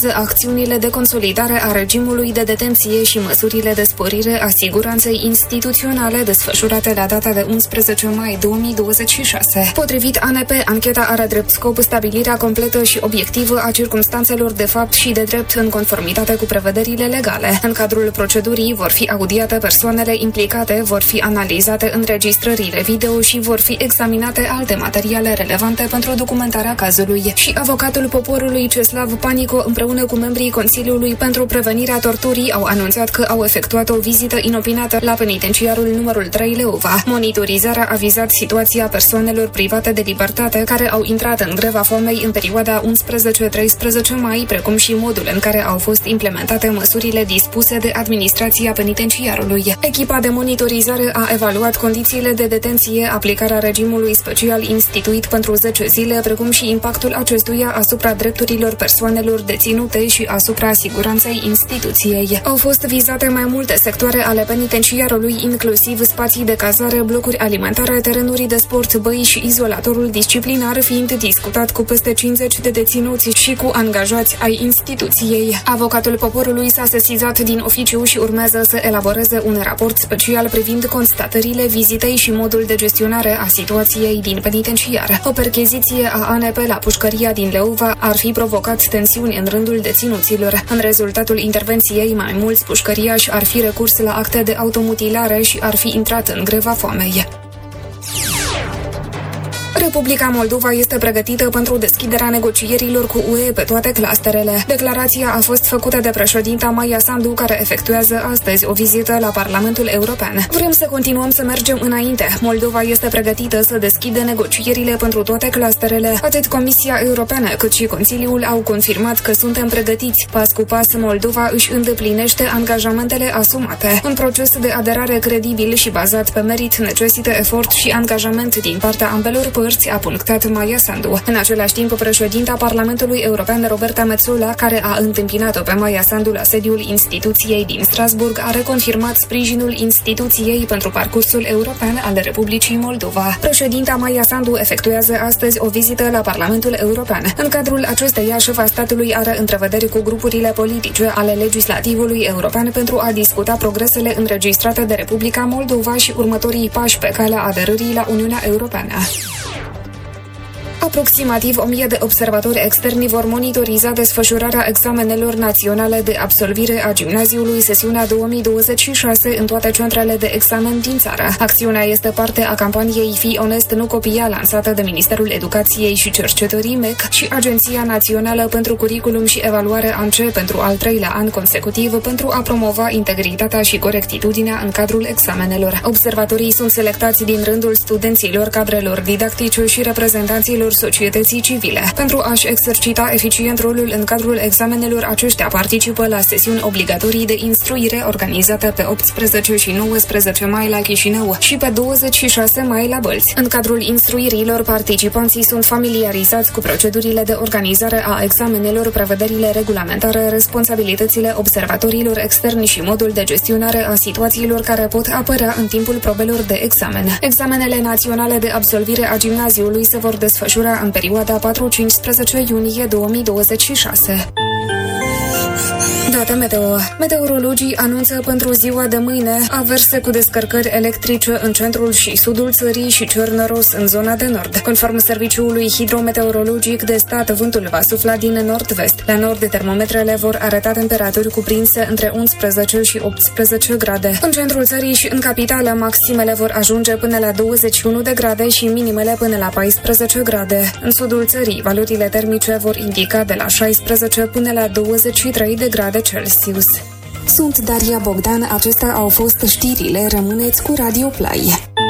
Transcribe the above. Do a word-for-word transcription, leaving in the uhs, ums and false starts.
urmează acțiunile de consolidare a regimului de detenție și măsurile de sporire a siguranței instituționale desfășurate la data de unsprezece mai două mii douăzeci și șase. Potrivit A N P, ancheta are drept scop stabilirea completă și obiectivă a circumstanțelor de fapt și de drept în conformitate cu prevederile legale. În cadrul procedurii vor fi audiate persoanele implicate, vor fi analizate înregistrările video și vor fi examinate alte materiale relevante pentru documentarea cazului. Și avocatul poporului Ceslav Panico împreună cu membrii Consiliului pentru Prevenirea Torturii au anunțat că au efectuat o vizită inopinată la penitenciarul numărul trei Leova. Monitorizarea a vizat situația persoanelor private de libertate care au intrat în greva foamei în perioada unsprezece treisprezece mai, precum și modul în care au fost implementate măsurile dispuse de administrația penitenciarului. Echipa de monitorizare a evaluat condițiile de detenție, aplicarea regimului special instituit pentru zece zile, precum și impactul acestuia asupra drepturilor persoanelor deținute și asupra siguranței instituției. Au fost vizate mai multe sectoare ale penitenciarului, inclusiv spații de cazare, blocuri alimentare, terenuri de sport, băi și izolatorul disciplinar, fiind discutat cu peste cincizeci de deținuți și cu angajați ai instituției. Avocatul poporului s-a sesizat din oficiu și urmează să elaboreze un raport special privind constatările vizitei și modul de gestionare a situației din penitenciar. O percheziție a A N P la pușcăria din Leova ar fi provocat tensiuni în rândul deținuților. În rezultatul intervenției, mai mulți pușcăriași ar fi recurs la acte de automutilare și ar fi intrat în greva foamei. Republica Moldova este pregătită pentru deschiderea negocierilor cu U E pe toate clusterele. Declarația a fost făcută de președinta Maia Sandu, care efectuează astăzi o vizită la Parlamentul European. Vrem să continuăm să mergem înainte. Moldova este pregătită să deschidă negocierile pentru toate clusterele. Atât Comisia Europeană cât și Consiliul au confirmat că suntem pregătiți. Pas cu pas, Moldova își îndeplinește angajamentele asumate. Un proces de aderare credibil și bazat pe merit necesită efort și angajament din partea ambelor părți, a punctat Maia Sandu. În același timp, președinta Parlamentului European, Roberta Metsola, care a întâmpinat-o pe Maia Sandu la sediul instituției din Strasburg, a reconfirmat sprijinul instituției pentru parcursul european al Republicii Moldova. Președinta Maia Sandu efectuează astăzi o vizită la Parlamentul European. În cadrul acesteia, șefa statului are întrevederi cu grupurile politice ale legislativului european pentru a discuta progresele înregistrate de Republica Moldova și următorii pași pe calea aderării la Uniunea Europeană. Aproximativ o mie de observatori externi vor monitoriza desfășurarea examenelor naționale de absolvire a gimnaziului sesiunea două mii douăzeci și șase în toate centrele de examen din țară. Acțiunea este parte a campaniei Fii onest, nu copia, lansată de Ministerul Educației și Cercetării M E C și Agenția Națională pentru Curriculum și Evaluare A N C E pentru al treilea an consecutiv pentru a promova integritatea și corectitudinea în cadrul examenelor. Observatorii sunt selectați din rândul studenților, cadrelor didactice și reprezentanților societății civile. Pentru a-și exercita eficient rolul în cadrul examenelor, aceștia participă la sesiuni obligatorii de instruire organizate pe optsprezece și nouăsprezece mai la Chișinău și pe douăzeci și șase mai la Bălți. În cadrul instruirilor, participanții sunt familiarizați cu procedurile de organizare a examenelor, prevederile regulamentare, responsabilitățile observatorilor externi și modul de gestionare a situațiilor care pot apărea în timpul probelor de examen. Examenele naționale de absolvire a gimnaziului se vor desfășura în perioada patru-cincisprezece iunie două mii douăzeci și șase. Date meteo. Meteorologii anunță pentru ziua de mâine averse cu descărcări electrice în centrul și sudul țării și cer năros în zona de nord. Conform Serviciului Hidrometeorologic de Stat, vântul va sufla din nord-vest. La nord, termometrele vor arăta temperaturi cuprinse între unsprezece și optsprezece grade. În centrul țării și în capitală, maximele vor ajunge până la douăzeci și unu de grade și minimele până la paisprezece grade. În sudul țării, valorile termice vor indica de la șaisprezece până la douăzeci și trei de grade Celsius. Sunt Daria Bogdan, acestea au fost știrile, rămâneți cu Radio Play.